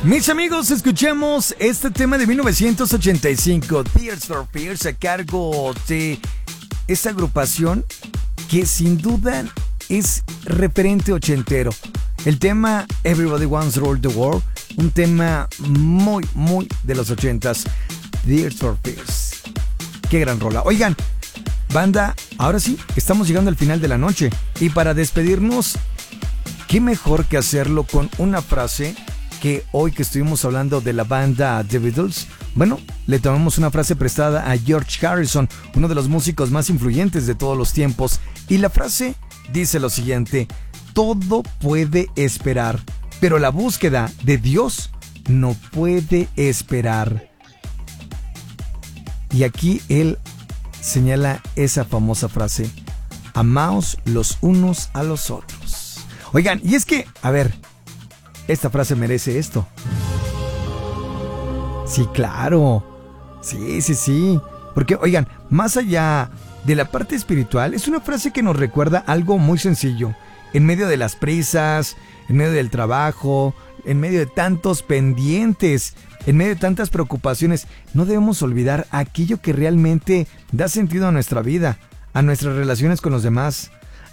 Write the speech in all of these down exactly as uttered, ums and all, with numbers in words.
Mis amigos, escuchemos este tema de mil novecientos ochenta y cinco, Tears for Fears, a cargo de esta agrupación que sin duda es referente ochentero. El tema Everybody Wants to Rule the World, un tema muy, muy de los ochentas. Tears for Fears. Qué gran rola. Oigan, banda, ahora sí, estamos llegando al final de la noche. Y para despedirnos, qué mejor que hacerlo con una frase que hoy que estuvimos hablando de la banda The Beatles, bueno, le tomamos una frase prestada a George Harrison, uno de los músicos más influyentes de todos los tiempos. Y la frase dice lo siguiente: todo puede esperar, pero la búsqueda de Dios no puede esperar. Y aquí él señala esa famosa frase: amaos los unos a los otros. Oigan, y es que, a ver, esta frase merece esto. Sí, claro. Sí, sí, sí. Porque, oigan, más allá de la parte espiritual, es una frase que nos recuerda algo muy sencillo. En medio de las prisas, en medio del trabajo, en medio de tantos pendientes, en medio de tantas preocupaciones, no debemos olvidar aquello que realmente da sentido a nuestra vida, a nuestras relaciones con los demás.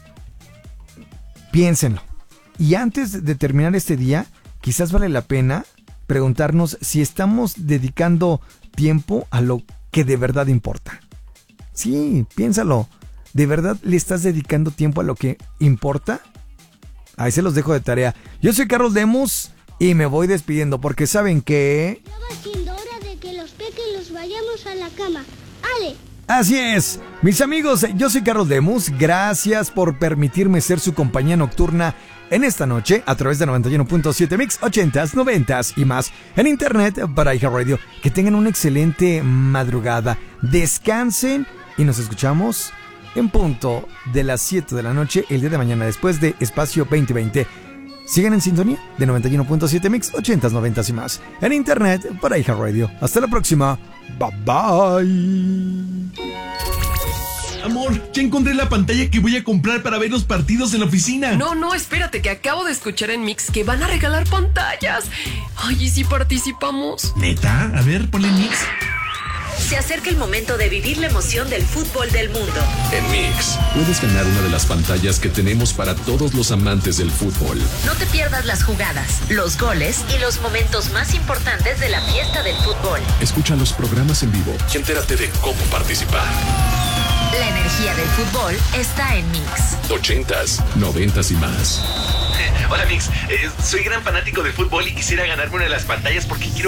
Piénsenlo. Y antes de terminar este día, quizás vale la pena preguntarnos si estamos dedicando tiempo a lo que de verdad importa. Sí, piénsalo. ¿De verdad le estás dedicando tiempo a lo que importa? Ahí se los dejo de tarea. Yo soy Carlos Lemus y me voy despidiendo porque ¿saben qué? Ya va siendo hora de que los pequeños vayamos a la cama. ¡Ale! Así es, mis amigos, yo soy Carlos Lemus, gracias por permitirme ser su compañía nocturna en esta noche a través de noventa y uno punto siete Mix, ochentas, noventas y más en internet para iHeartRadio. Que tengan una excelente madrugada, descansen y nos escuchamos en punto de las siete de la noche el día de mañana después de Espacio veinte veinte. Sigan en sintonía de noventa y uno punto siete Mix, ochentas, noventas y más en internet para iHeartRadio. Hasta la próxima. Bye bye. Amor, ya encontré la pantalla que voy a comprar para ver los partidos en la oficina. No, no, espérate, que acabo de escuchar en Mix que van a regalar pantallas. Ay, ¿y si participamos? ¿Neta? A ver, ponle Mix. Se acerca el momento de vivir la emoción del fútbol del mundo. En Mix, puedes ganar una de las pantallas que tenemos para todos los amantes del fútbol. No te pierdas las jugadas, los goles y los momentos más importantes de la fiesta del fútbol. Escucha los programas en vivo y entérate de cómo participar. La energía del fútbol está en Mix. Ochentas, noventas y más. Hola Mix, eh, soy gran fanático del fútbol y quisiera ganarme una de las pantallas porque quiero